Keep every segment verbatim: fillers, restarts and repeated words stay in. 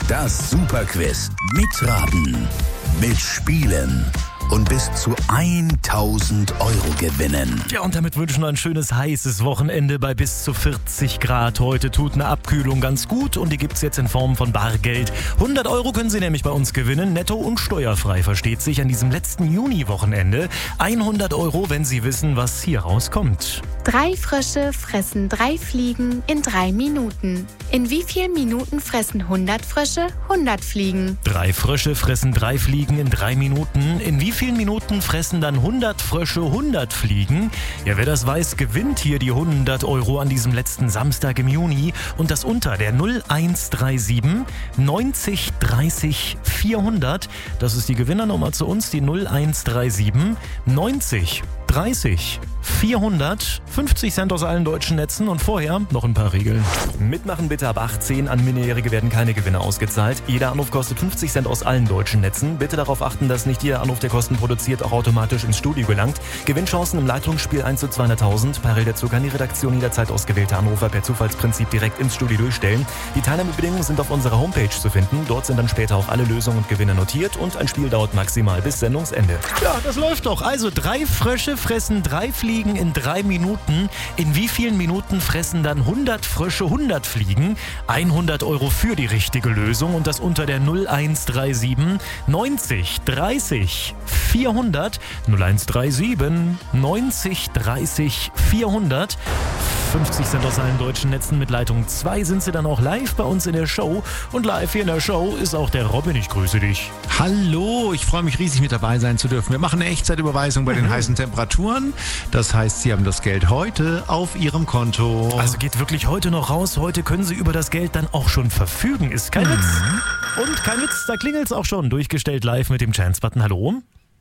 Das Superquiz mit Raten, mit Spielen und bis zu tausend Euro gewinnen. Ja, und damit wünschen wir ein schönes, heißes Wochenende bei bis zu vierzig Grad. Heute tut eine Abkühlung ganz gut und die gibt's jetzt in Form von Bargeld. hundert Euro können Sie nämlich bei uns gewinnen, netto und steuerfrei, versteht sich, an diesem letzten Juni-Wochenende. hundert Euro, wenn Sie wissen, was hier rauskommt. Drei Frösche fressen drei Fliegen in drei Minuten. In wie vielen Minuten fressen hundert Frösche hundert Fliegen? Drei Frösche fressen drei Fliegen in drei Minuten. In wie vielen Minuten fressen dann hundert Frösche hundert Fliegen? Ja, wer das weiß, gewinnt hier die hundert Euro an diesem letzten Samstag im Juni. Und das unter der null eins drei sieben neunzig dreißig vierhundert. Das ist die Gewinnernummer zu uns, die null eins drei sieben neunzig dreißig vierhundert. fünfzig Cent aus allen deutschen Netzen und vorher noch ein paar Regeln. Mitmachen bitte ab achtzehn. An Minderjährige werden keine Gewinne ausgezahlt. Jeder Anruf kostet fünfzig Cent aus allen deutschen Netzen. Bitte darauf achten, dass nicht jeder Anruf, der Kosten produziert, auch automatisch ins Studio gelangt. Gewinnchancen im Leitungsspiel eins zu zweihunderttausend. Parallel dazu kann die Redaktion jederzeit ausgewählte Anrufer per Zufallsprinzip direkt ins Studio durchstellen. Die Teilnahmebedingungen sind auf unserer Homepage zu finden. Dort sind dann später auch alle Lösungen und Gewinne notiert und ein Spiel dauert maximal bis Sendungsende. Ja, das läuft doch. Also drei Frösche fressen drei Fliegen in drei Minuten. In wie vielen Minuten fressen dann hundert Frösche hundert Fliegen? hundert Euro für die richtige Lösung und das unter der null eins drei sieben neunzig dreißig vierhundert. null eins drei sieben neunzig dreißig vierhundert. fünfzig Cent aus allen deutschen Netzen. Mit Leitung zwei sind Sie dann auch live bei uns in der Show. Und live hier in der Show ist auch der Robin. Ich grüße dich. Hallo, ich freue mich riesig, mit dabei sein zu dürfen. Wir machen eine Echtzeitüberweisung bei den mhm. heißen Temperaturen. Das heißt, Sie haben das Geld heute auf Ihrem Konto. Also geht wirklich heute noch raus. Heute können Sie über das Geld dann auch schon verfügen. Ist kein mhm. Witz. Und kein Witz, da klingelt's auch schon. Durchgestellt live mit dem Chance-Button. Hallo?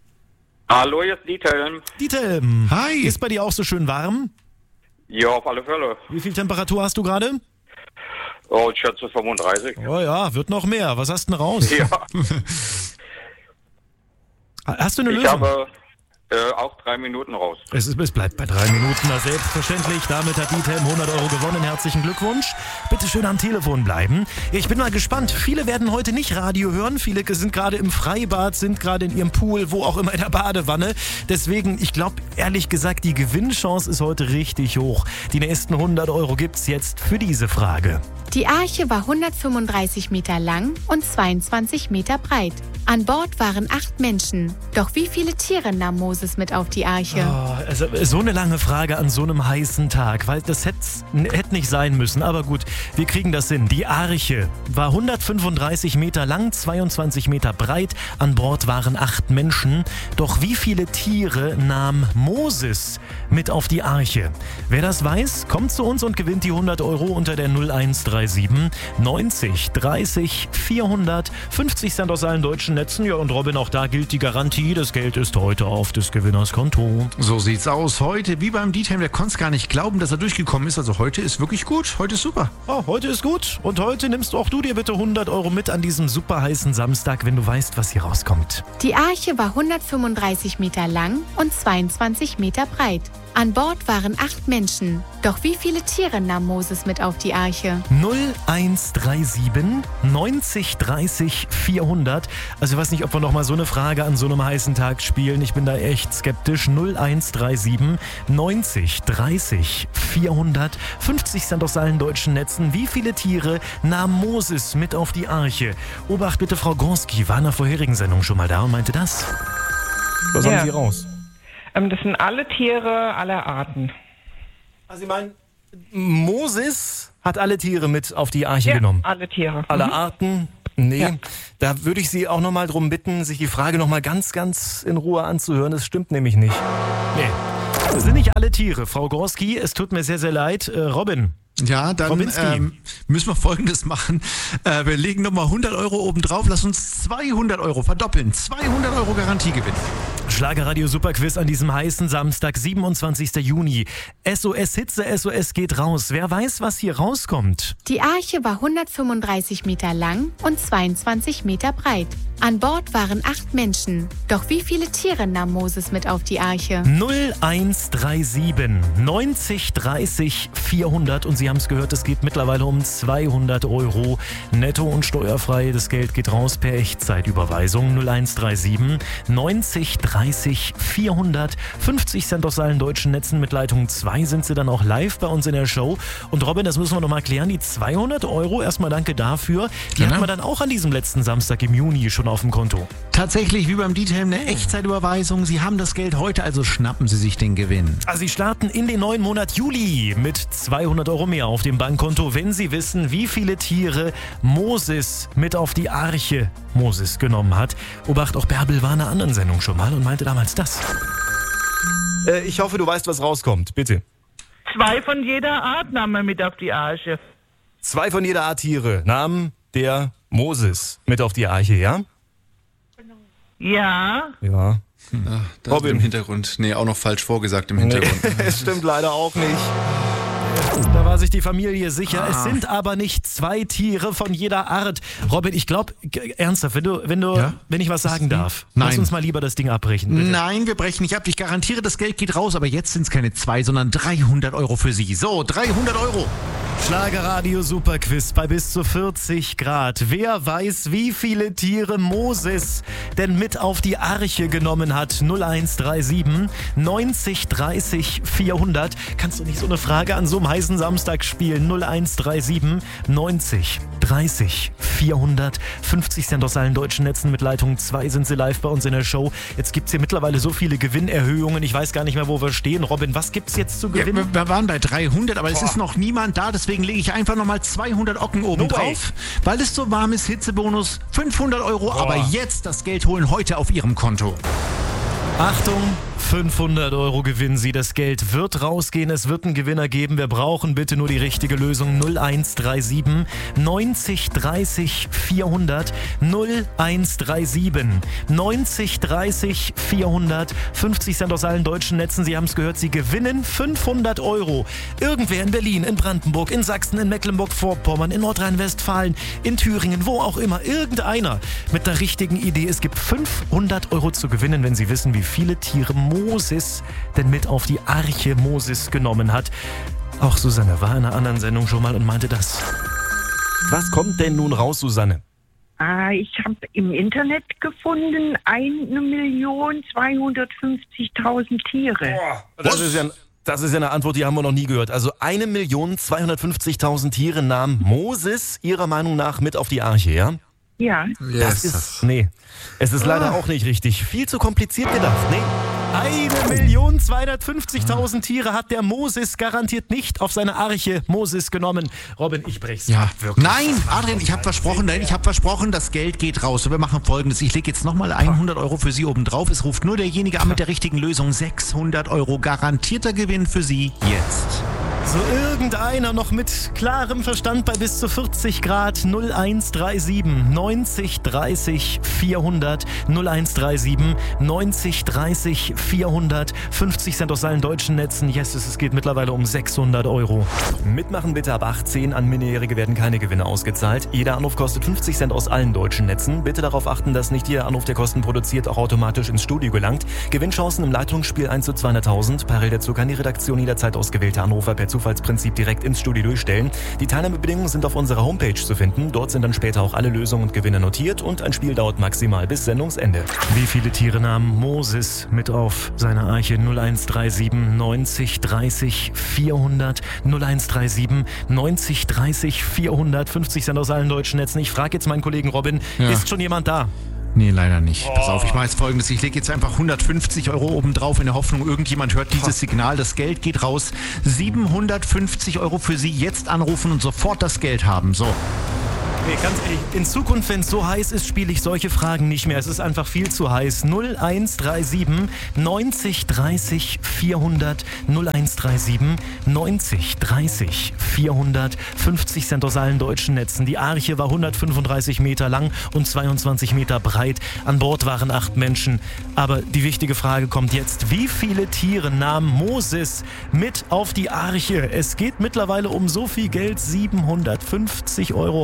Hallo, hier ist Dieter. Dieter, hi. Ist bei dir auch so schön warm? Ja, auf alle Fälle. Wie viel Temperatur hast du gerade? Oh, ich schätze fünfunddreißig. Oh ja, wird noch mehr. Was hast du denn raus? Ja. Hast du eine ich Lösung? Ich habe äh, auch drei Minuten raus. Es, ist, es bleibt bei drei Minuten, na selbstverständlich. Damit hat Dieter hundert Euro gewonnen. Herzlichen Glückwunsch. Bitte schön am Telefon bleiben. Ich bin mal gespannt. Viele werden heute nicht Radio hören. Viele sind gerade im Freibad, sind gerade in ihrem Pool, wo auch immer in der Badewanne. Deswegen, ich glaube, ehrlich gesagt, die Gewinnchance ist heute richtig hoch. Die nächsten hundert Euro gibt's jetzt für diese Frage. Die Arche war hundertfünfunddreißig Meter lang und zweiundzwanzig Meter breit. An Bord waren acht Menschen. Doch wie viele Tiere nahm Moses mit auf die Arche? Oh, also so eine lange Frage an so einem heißen Tag, weil das hätte hätt nicht sein müssen. Aber gut, wir kriegen das hin. Die Arche war hundertfünfunddreißig Meter lang, zweiundzwanzig Meter breit. An Bord waren acht Menschen. Doch wie viele Tiere nahm Moses mit auf die Arche? Wer das weiß, kommt zu uns und gewinnt die hundert Euro unter der null eins drei sieben neunzig dreißig vierhundert. fünfzig Cent aus allen deutschen Netzen. Ja, und Robin, auch da gilt die Garantie. Das Geld ist heute auf des Gewinners Konto. So sieht's aus. Heute, wie beim Dieter, der konnte es gar nicht glauben, dass er durchgekommen ist. Also heute ist wirklich gut. Heute ist super. Oh, heute ist gut. Und heute nimmst auch du dir bitte hundert Euro mit an diesem super heißen Samstag, wenn du weißt, was hier rauskommt. Die Arche war hundertfünfunddreißig Meter lang und zweiundzwanzig Meter breit. An Bord waren acht Menschen. Doch wie viele Tiere nahm Moses mit auf die Arche? null eins drei sieben neunzig dreißig vierhundert. Also ich weiß nicht, ob wir noch mal so eine Frage an so einem heißen Tag spielen. Ich bin da echt skeptisch. null eins drei sieben neunzig dreißig vierhundert. fünfzig Cent aus allen deutschen Netzen. Wie viele Tiere nahm Moses mit auf die Arche? Obacht bitte, Frau Gonski war in der vorherigen Sendung schon mal da und meinte das. Was ja. haben Sie raus? Das sind alle Tiere aller Arten. Also Sie meinen, Moses hat alle Tiere mit auf die Arche ja, genommen? alle Tiere. Alle mhm. Arten? Nee, ja. Da würde ich Sie auch noch mal drum bitten, sich die Frage noch mal ganz, ganz in Ruhe anzuhören. Das stimmt nämlich nicht. Nee, das sind nicht alle Tiere. Frau Gorski, es tut mir sehr, sehr leid. Äh, Robin. Ja, dann ähm, müssen wir Folgendes machen. Äh, wir legen nochmal hundert Euro oben drauf. Lass uns zweihundert Euro verdoppeln. zweihundert Euro Garantiegewinn. Schlagerradio Superquiz an diesem heißen Samstag, siebenundzwanzigster Juni. S O S Hitze, S O S geht raus. Wer weiß, was hier rauskommt? Die Arche war hundertfünfunddreißig Meter lang und zweiundzwanzig Meter breit. An Bord waren acht Menschen. Doch wie viele Tiere nahm Moses mit auf die Arche? null eins drei sieben neunzig dreißig vierhundert und Sie haben es gehört, es geht mittlerweile um zweihundert Euro netto und steuerfrei. Das Geld geht raus per Echtzeitüberweisung null eins drei sieben neunzig dreißig vierhundert. fünfzig Cent aus allen deutschen Netzen. Mit Leitung zwei sind Sie dann auch live bei uns in der Show. Und Robin, das müssen wir noch mal klären, die zweihundert Euro, erstmal danke dafür, die Genau. hatten wir dann auch an diesem letzten Samstag im Juni schon auf dem Konto. Tatsächlich wie beim Detail eine Echtzeitüberweisung. Sie haben das Geld heute, also schnappen Sie sich den Gewinn. Also Sie starten in den neuen Monat Juli mit zweihundert Euro mehr auf dem Bankkonto, wenn Sie wissen, wie viele Tiere Moses mit auf die Arche Moses genommen hat. Obacht, auch Bärbel war in einer anderen Sendung schon mal und meinte damals das. Äh, ich hoffe, du weißt, was rauskommt. Bitte. Zwei von jeder Art nahm er mit auf die Arche. Zwei von jeder Art Tiere nahm der Moses mit auf die Arche, ja? Ja, Ja. Ach, da Robin. ist im Hintergrund. Nee, auch noch falsch vorgesagt im Hintergrund. Es stimmt leider auch nicht. Da war sich die Familie sicher. Es sind aber nicht zwei Tiere von jeder Art. Robin, ich glaube, ernsthaft, wenn du, wenn du, Ja? wenn ich was sagen darf, Nein. lass uns mal lieber das Ding abbrechen. Bitte. Nein, wir brechen nicht ab. Ich garantiere, das Geld geht raus, aber jetzt sind es keine zwei, sondern dreihundert Euro für Sie. So, dreihundert Euro. Schlagerradio Superquiz bei bis zu vierzig Grad. Wer weiß, wie viele Tiere Moses denn mit auf die Arche genommen hat? null eins drei sieben neunzig dreißig vierhundert. Kannst du nicht so eine Frage an so einem heißen Samstag spielen? null eins drei sieben neunzig dreißig vierhundert. fünfzig Cent aus allen deutschen Netzen. Mit Leitung zwei sind Sie live bei uns in der Show. Jetzt gibt es hier mittlerweile so viele Gewinnerhöhungen. Ich weiß gar nicht mehr, wo wir stehen. Robin, was gibt's jetzt zu Ja, gewinnen? wir, wir waren bei dreihundert, aber es ist noch niemand da. Deswegen lege ich einfach nochmal zweihundert Ocken oben No way. drauf. Weil es so warm ist, Hitzebonus fünfhundert Euro. Aber jetzt das Geld holen heute auf Ihrem Konto. Achtung, fünfhundert Euro gewinnen Sie. Das Geld wird rausgehen. Es wird einen Gewinner geben. Wir brauchen bitte nur die richtige Lösung. null eins drei sieben neunzig dreißig vierhundert. null eins drei sieben neunzig dreißig vierhundert. fünfzig Cent aus allen deutschen Netzen. Sie haben es gehört. Sie gewinnen fünfhundert Euro. Irgendwer in Berlin, in Brandenburg, in Sachsen, in Mecklenburg-Vorpommern, in Nordrhein-Westfalen, in Thüringen, wo auch immer. Irgendeiner mit der richtigen Idee. Es gibt fünfhundert Euro zu gewinnen, wenn Sie wissen, wie viele Tiere Moses denn mit auf die Arche Moses genommen hat. Auch Susanne war in einer anderen Sendung schon mal und meinte das. Was kommt denn nun raus, Susanne? Ah, ich habe im Internet gefunden, eine Million zweihundertfünfzigtausend Tiere. Das ist, ja, das ist ja eine Antwort, die haben wir noch nie gehört. Also eine Million zweihundertfünfzigtausend Tiere nahm Moses Ihrer Meinung nach mit auf die Arche, ja? Ja, Das ist, nee, es ist leider auch nicht richtig. Viel zu kompliziert gedacht, nee. Eine Million zweihundertfünfzigtausend Tiere hat der Moses garantiert nicht auf seine Arche Moses genommen. Robin, ich brech's. Ja, wirklich. Nein, Adrian, ich habe versprochen, nein, ich habe versprochen, das Geld geht raus. Und wir machen Folgendes. Ich lege jetzt nochmal hundert Euro für Sie oben drauf. Es ruft nur derjenige an mit der richtigen Lösung. sechshundert Euro garantierter Gewinn für Sie jetzt. So irgendeiner noch mit klarem Verstand bei bis zu vierzig Grad. null eins drei sieben neunzig dreißig vierhundert. null eins drei sieben neunzig dreißig vierhundert. fünfzig Cent aus allen deutschen Netzen. Yes, es geht mittlerweile um sechshundert Euro. Mitmachen bitte ab achtzehn. An Minderjährige werden keine Gewinne ausgezahlt. Jeder Anruf kostet fünfzig Cent aus allen deutschen Netzen. Bitte darauf achten, dass nicht jeder Anruf, der Kosten produziert, auch automatisch ins Studio gelangt. Gewinnchancen im Leitungsspiel eins zu zweihunderttausend. Parallel dazu kann die Redaktion jederzeit ausgewählte Anrufer per Zufallsprinzip direkt ins Studio durchstellen. Die Teilnahmebedingungen sind auf unserer Homepage zu finden. Dort sind dann später auch alle Lösungen und Gewinne notiert und ein Spiel dauert maximal bis Sendungsende. Wie viele Tiere nahm Moses mit auf seine Arche? null eins drei sieben neunzig dreißig vierhundert. null eins drei sieben neunzig dreißig vierhundert. fünfzig Cent aus allen deutschen Netzen. Ich frage jetzt meinen Kollegen Robin, Ja. ist schon jemand da? Nee, leider nicht. Pass auf, ich mache jetzt Folgendes. Ich lege jetzt einfach hundertfünfzig Euro oben drauf in der Hoffnung, irgendjemand hört dieses Signal. Das Geld geht raus. siebenhundertfünfzig Euro für Sie. Jetzt anrufen und sofort das Geld haben. So. Nee, ganz ehrlich, in Zukunft, wenn es so heiß ist, spiele ich solche Fragen nicht mehr. Es ist einfach viel zu heiß. null eins drei sieben neunzig dreißig vierhundert. null eins drei sieben neunzig dreißig vierhundert. fünfzig Cent aus allen deutschen Netzen. Die Arche war hundertfünfunddreißig Meter lang und zweiundzwanzig Meter breit. An Bord waren acht Menschen. Aber die wichtige Frage kommt jetzt. Wie viele Tiere nahm Moses mit auf die Arche? Es geht mittlerweile um so viel Geld. siebenhundertfünfzig Euro heute gewinnen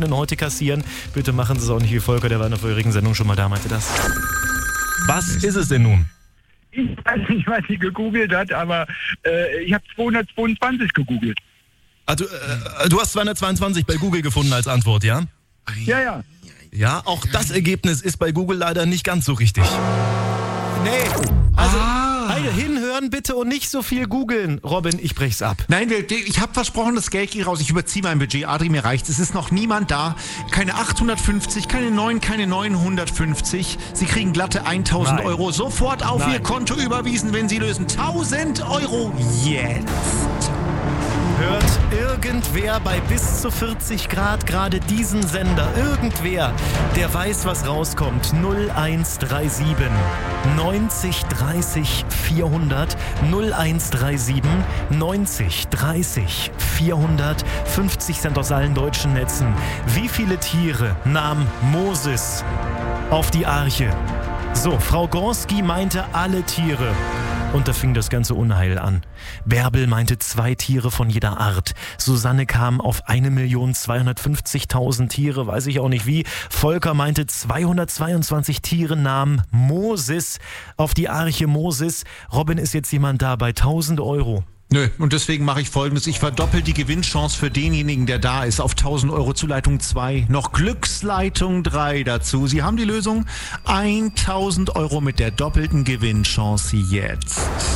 Gewinnen heute kassieren. Bitte machen Sie es auch nicht wie Volker, der war in der vorherigen Sendung schon mal da, meinte das. Was ist es denn nun? Ich weiß nicht, was sie gegoogelt hat, aber äh, ich habe zweihundertzweiundzwanzig gegoogelt. Ah, du, äh, du hast zweihundertzweiundzwanzig bei Google gefunden als Antwort, ja? Ja, ja. Ja, auch das Ergebnis ist bei Google leider nicht ganz so richtig. Nee, also ah. hinhören bitte und nicht so viel googeln. Robin, ich brech's ab. Nein, ich habe versprochen, das Geld geht raus. Ich überziehe mein Budget. Adri, mir reicht's. Es ist noch niemand da. Keine achthundertfünfzig, keine neun, keine neunhundertfünfzig. Sie kriegen glatte tausend Nein. Euro sofort auf Nein. Ihr Konto überwiesen, wenn Sie lösen. tausend Euro jetzt. Hört irgendwer bei bis zu vierzig Grad gerade diesen Sender? Irgendwer, der weiß, was rauskommt. null eins drei sieben neunzig dreißig vierhundert null eins drei sieben neunzig dreißig vierhundert fünfzig Cent aus allen deutschen Netzen. Wie viele Tiere nahm Moses auf die Arche? So, Frau Gorski meinte alle Tiere. Und da fing das ganze Unheil an. Bärbel meinte zwei Tiere von jeder Art. Susanne kam auf eine Million zweihundertfünfzigtausend Tiere, weiß ich auch nicht wie. Volker meinte zweihundertzweiundzwanzig Tiere nahm Moses auf die Arche Moses. Robin, ist jetzt jemand da bei tausend Euro? Nö, und deswegen mache ich Folgendes. Ich verdoppel die Gewinnchance für denjenigen, der da ist, auf tausend Euro zu Leitung zwei. Noch Glücksleitung drei dazu. Sie haben die Lösung. tausend Euro mit der doppelten Gewinnchance jetzt.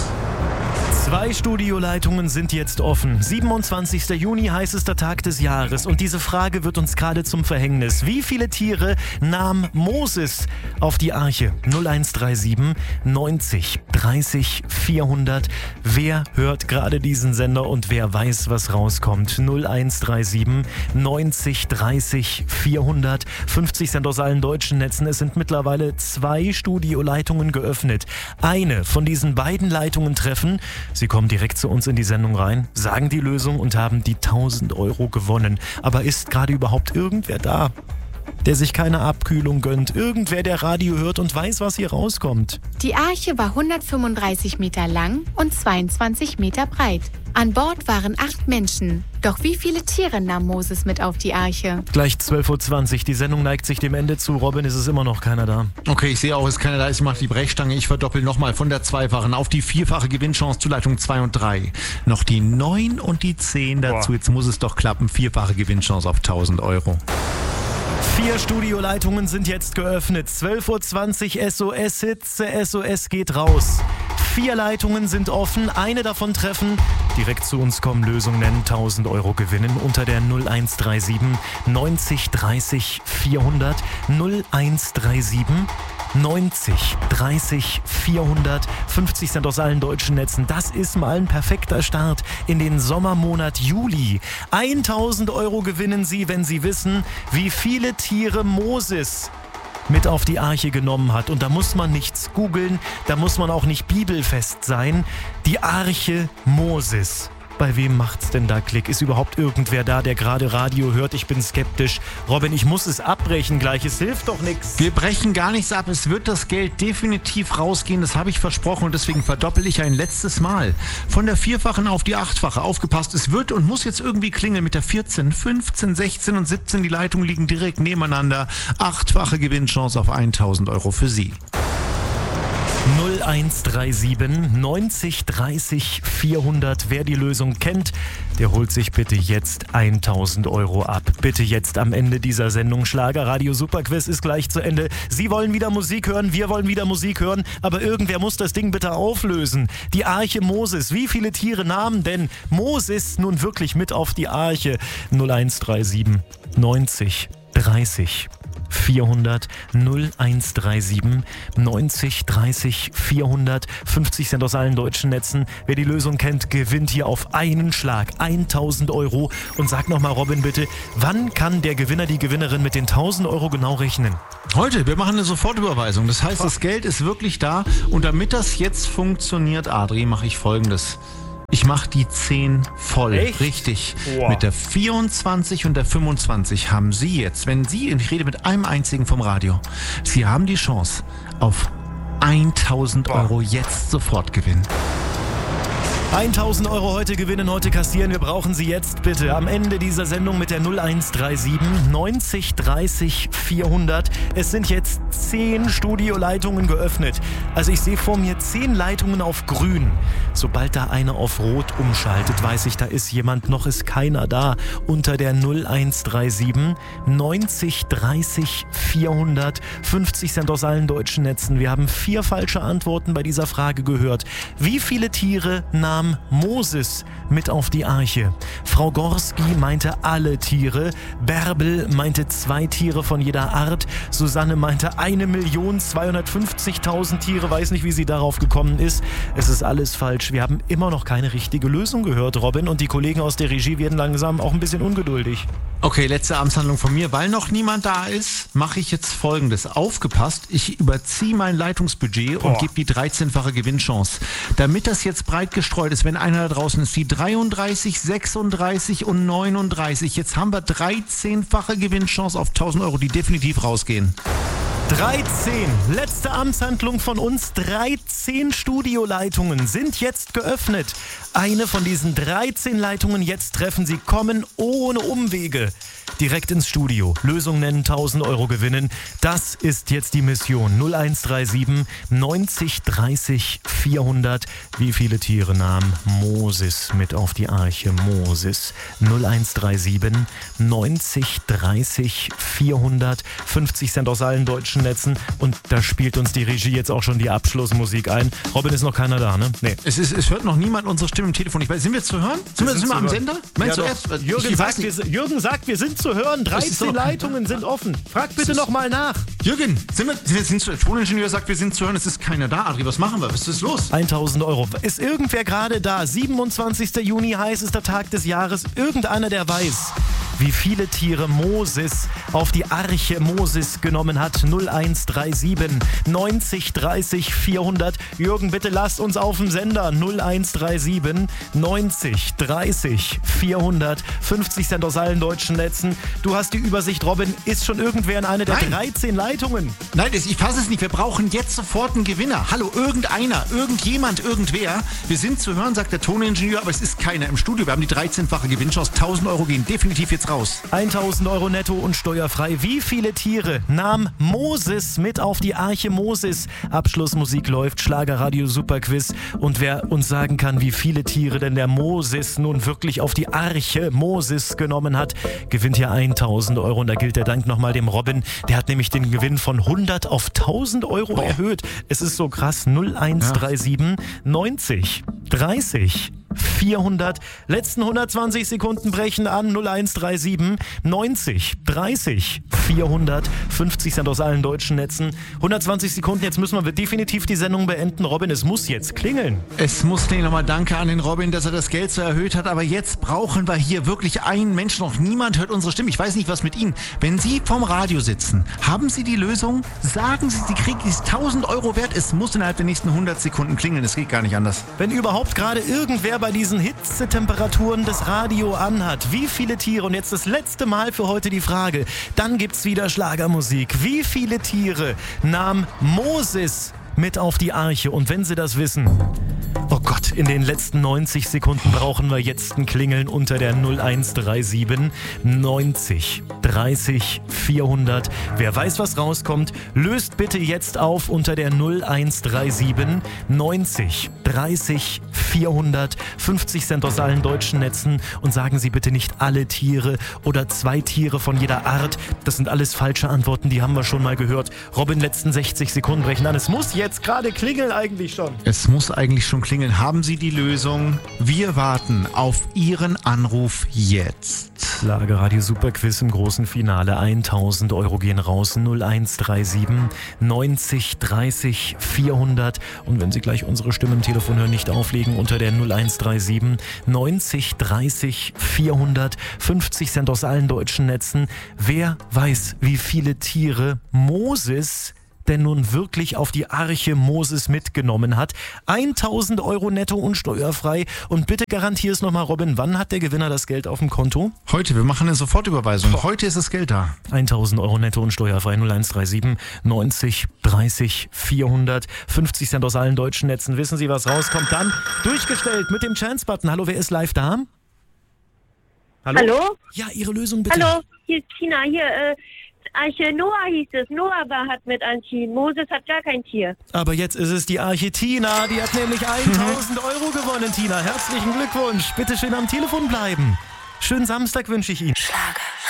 Zwei Studioleitungen sind jetzt offen. siebenundzwanzigster Juni, heißester Tag des Jahres. Und diese Frage wird uns gerade zum Verhängnis. Wie viele Tiere nahm Moses auf die Arche? null eins drei sieben neunzig dreißig vierhundert. Wer hört gerade diesen Sender und wer weiß, was rauskommt? null eins drei sieben neunzig dreißig vierhundert. fünfzig Cent aus allen deutschen Netzen. Es sind mittlerweile zwei Studioleitungen geöffnet. Eine von diesen beiden Leitungen treffen. Sie kommen direkt zu uns in die Sendung rein, sagen die Lösung und haben die tausend Euro gewonnen. Aber ist gerade überhaupt irgendwer da, der sich keine Abkühlung gönnt? Irgendwer, der Radio hört und weiß, was hier rauskommt? Die Arche war hundertfünfunddreißig Meter lang und zweiundzwanzig Meter breit. An Bord waren acht Menschen. Doch wie viele Tiere nahm Moses mit auf die Arche? Gleich zwölf Uhr zwanzig. Die Sendung neigt sich dem Ende zu. Robin, ist es immer noch keiner da? Okay, ich sehe auch, ist keiner da. Ich mache die Brechstange. Ich verdoppel nochmal von der zweifachen auf die vierfache Gewinnchance zu Leitung zwei und drei. Noch die neun und die zehn dazu. Jetzt muss es doch klappen. Vierfache Gewinnchance auf tausend Euro. Vier Studioleitungen sind jetzt geöffnet. zwölf Uhr zwanzig S O S-Hitze, S O S geht raus. Vier Leitungen sind offen, eine davon treffen. Direkt zu uns kommen, Lösung nennen, tausend Euro gewinnen unter der null eins drei sieben neunzig dreißig vierhundert null eins drei sieben neunzig dreißig vierhundert fünfzig Cent aus allen deutschen Netzen. Das ist mal ein perfekter Start in den Sommermonat Juli. tausend Euro gewinnen Sie, wenn Sie wissen, wie viele Tiere Moses mit auf die Arche genommen hat. Und da muss man nichts googeln, da muss man auch nicht bibelfest sein. Die Arche Moses. Bei wem macht's denn da Klick? Ist überhaupt irgendwer da, der gerade Radio hört? Ich bin skeptisch. Robin, ich muss es abbrechen gleich. Es hilft doch nichts. Wir brechen gar nichts ab. Es wird das Geld definitiv rausgehen. Das habe ich versprochen und deswegen verdoppel ich ein letztes Mal. Von der vierfachen auf die achtfache. Aufgepasst, es wird und muss jetzt irgendwie klingeln mit der vierzehn, fünfzehn, sechzehn und siebzehn. Die Leitungen liegen direkt nebeneinander. Achtfache Gewinnchance auf tausend Euro für Sie. null eins drei sieben neunzig dreißig vierhundert. Wer die Lösung kennt, der holt sich bitte jetzt tausend Euro ab. Bitte jetzt am Ende dieser Sendung. Schlager Radio Superquiz ist gleich zu Ende. Sie wollen wieder Musik hören, wir wollen wieder Musik hören, aber irgendwer muss das Ding bitte auflösen. Die Arche Moses. Wie viele Tiere nahmen denn Moses nun wirklich mit auf die Arche? null eins drei sieben neunzig dreißig vierhundert null eins drei sieben neunzig dreißig vierhundert fünfzig Cent aus allen deutschen Netzen. Wer die Lösung kennt, gewinnt hier auf einen Schlag tausend Euro. Und sag nochmal, Robin, bitte, wann kann der Gewinner, die Gewinnerin mit den tausend Euro genau rechnen? Heute, wir machen eine Sofortüberweisung. Das heißt, das Geld ist wirklich da. Und damit das jetzt funktioniert, Adri, mache ich Folgendes. Ich mache die zehn voll. Echt? Richtig. Wow. Mit der vierundzwanzig und der fünfundzwanzig haben Sie jetzt, wenn Sie, und ich rede mit einem einzigen vom Radio, Sie haben die Chance auf tausend Euro jetzt sofort gewinnen. tausend Euro heute gewinnen, heute kassieren. Wir brauchen sie jetzt bitte am Ende dieser Sendung mit der null eins drei sieben neunzig dreißig vierhundert. Es sind jetzt zehn Studioleitungen geöffnet. Also ich sehe vor mir zehn Leitungen auf grün. Sobald da eine auf rot umschaltet, weiß ich, da ist jemand, noch ist keiner da. Unter der null eins drei sieben neunzig dreißig vierhundert. fünfzig Cent aus allen deutschen Netzen. Wir haben vier falsche Antworten bei dieser Frage gehört. Wie viele Tiere nahm Moses mit auf die Arche? Frau Gorski meinte alle Tiere, Bärbel meinte zwei Tiere von jeder Art, Susanne meinte eine Million zweihundertfünfzigtausend Tiere, weiß nicht, wie sie darauf gekommen ist. Es ist alles falsch. Wir haben immer noch keine richtige Lösung gehört, Robin, und die Kollegen aus der Regie werden langsam auch ein bisschen ungeduldig. Okay, letzte Amtshandlung von mir. Weil noch niemand da ist, mache ich jetzt Folgendes. Aufgepasst, ich überziehe mein Leitungsbudget und gebe die dreizehnfache Gewinnchance. Damit das jetzt breit gestreut ist, wenn einer da draußen ist, die dreiunddreißig, sechsunddreißig und neununddreißig. Jetzt haben wir dreizehnfache Gewinnchance auf tausend Euro, die definitiv rausgehen. dreizehn. Letzte Amtshandlung von uns. dreizehn Studioleitungen sind jetzt geöffnet. Eine von diesen dreizehn Leitungen jetzt treffen. Sie kommen ohne Umwege direkt ins Studio. Lösung nennen, tausend Euro gewinnen. Das ist jetzt die Mission. null eins drei sieben neunzig dreißig vierhundert. Wie viele Tiere nahm Moses mit auf die Arche? Moses. null eins drei sieben neunzig dreißig vierhundert. fünfzig Cent aus allen deutschen Netzen. Und da spielt uns die Regie jetzt auch schon die Abschlussmusik ein. Robin, ist noch keiner da, ne? Nee. Es, ist, es hört noch niemand unsere Stimme im Telefon. Ich weiß, sind wir zu hören? Sind, wir, sind, sind wir am Sender? Meinst ja, du erst? Jürgen, ich sagt, wir, Jürgen sagt, wir sind zu hören. dreizehn Leitungen sind offen. Frag bitte noch mal nach. Jürgen, sind wir, wir sind zu, der Toningenieur sagt, wir sind zu hören. Es ist keiner da. Adri, was machen wir? Was ist los? tausend Euro. Ist irgendwer gerade da? siebenundzwanzigster Juni, heißester Tag des Jahres. Irgendeiner, der weiß, wie viele Tiere Moses auf die Arche Moses genommen hat. null eins drei sieben neunzig dreißig vierhundert. Jürgen, bitte lasst uns auf dem Sender. null eins drei sieben neunzig dreißig vierhundert. fünfzig Cent aus allen deutschen Netzen. Du hast die Übersicht, Robin. Ist schon irgendwer in einer der Nein. dreizehn Leitungen? Nein, ich fasse es nicht. Wir brauchen jetzt sofort einen Gewinner. Hallo, irgendeiner, irgendjemand, irgendwer. Wir sind zu hören, sagt der Toningenieur, aber es ist keiner im Studio. Wir haben die dreizehnfache Gewinnchance. tausend Euro gehen definitiv jetzt raus. tausend Euro netto und steuerfrei. Wie viele Tiere nahm Moses mit auf die Arche Moses? Abschlussmusik läuft, Schlagerradio Superquiz. Und wer uns sagen kann, wie viele Tiere denn der Moses nun wirklich auf die Arche Moses genommen hat, gewinnt hier tausend Euro. Und da gilt der Dank nochmal dem Robin. Der hat nämlich den Gewinn von hundert auf tausend Euro Boah. erhöht. Es ist so krass. null eins drei sieben neunzig dreißig vierhundert. Letzten hundertzwanzig Sekunden brechen an. null eins drei sieben neunzig dreißig vierhundert. fünfzig Cent aus allen deutschen Netzen. hundertzwanzig Sekunden. Jetzt müssen wir definitiv die Sendung beenden. Robin, es muss jetzt klingeln. Es muss klingeln. Nochmal danke an den Robin, dass er das Geld so erhöht hat. Aber jetzt brauchen wir hier wirklich einen Menschen. Noch niemand hört unsere Stimme. Ich weiß nicht, was mit Ihnen. Wenn Sie vorm Radio sitzen, haben Sie die Lösung? Sagen Sie, Sie kriegen die tausend Euro wert. Es muss innerhalb der nächsten hundert Sekunden klingeln. Es geht gar nicht anders. Wenn überhaupt gerade irgendwer bei diesen Hitzetemperaturen das Radio anhat, wie viele Tiere, und jetzt das letzte Mal für heute die Frage, dann gibt's wieder Schlagermusik. Wie viele Tiere nahm Moses mit auf die Arche? Und wenn Sie das wissen, oh Gott, in den letzten neunzig Sekunden brauchen wir jetzt ein Klingeln unter der null eins drei sieben neunzig dreißig vierhundert. Wer weiß, was rauskommt, löst bitte jetzt auf unter der null eins drei sieben neunzig dreißig vierhundert. fünfzig Cent aus allen deutschen Netzen. Und sagen Sie bitte nicht alle Tiere oder zwei Tiere von jeder Art. Das sind alles falsche Antworten, die haben wir schon mal gehört. Robin, letzten sechzig Sekunden brechen an. Es muss jetzt gerade klingeln eigentlich schon. Es muss eigentlich schon klingeln. Haben Sie die Lösung? Wir warten auf Ihren Anruf jetzt. Schlagerradio Superquiz im großen Finale. tausend Euro gehen raus. null eins drei sieben neunzig dreißig vierhundert. Und wenn Sie gleich unsere Stimme im Telefon hören, nicht auflegen unter der null eins drei sieben neunzig dreißig vierhundert. fünfzig Cent aus allen deutschen Netzen. Wer weiß, wie viele Tiere Moses denn nun wirklich auf die Arche Moses mitgenommen hat. tausend Euro netto und steuerfrei. Und bitte garantier es nochmal, Robin, wann hat der Gewinner das Geld auf dem Konto? Heute, wir machen eine Sofortüberweisung. Boah. Heute ist das Geld da. tausend Euro netto und steuerfrei. null eins drei sieben neunzig dreißig vierhundert. fünfzig Cent aus allen deutschen Netzen. Wissen Sie, was rauskommt? Dann durchgestellt mit dem Chance-Button. Hallo, wer ist live da? Hallo? Hallo? Ja, Ihre Lösung bitte. Hallo, hier ist Tina. Hier, äh, Arche Noah hieß es. Noah war, hat mit ein Tier. Moses hat gar kein Tier. Aber jetzt ist es die Arche Tina. Die hat nämlich tausend Euro gewonnen, Tina. Herzlichen Glückwunsch. Bitte schön am Telefon bleiben. Schönen Samstag wünsche ich Ihnen. Schlager.